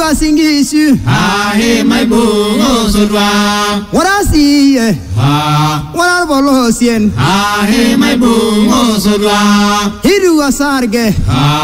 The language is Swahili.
Hiruwa singishu. Ahe mai bungo sudwa. Warasi. Ha. Warar bolosien. Ahe mai bungo sudwa. Hiruwa sarge. Ha.